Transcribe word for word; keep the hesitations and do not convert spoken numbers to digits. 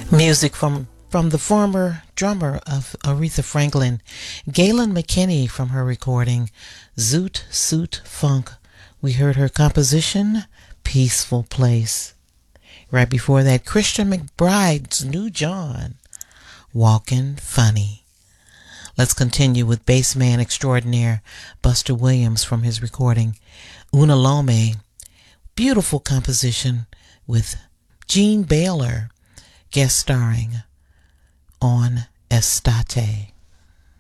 Music from from the former drummer of Aretha Franklin, Galen McKinney, from her recording Zoot Suit Funk. We heard her composition, Peaceful Place. Right before that, Christian McBride's New John, Walkin' Funny. Let's continue with bassman extraordinaire Buster Williams from his recording Una Lome. Beautiful composition with Gene Baylor guest starring on Estate.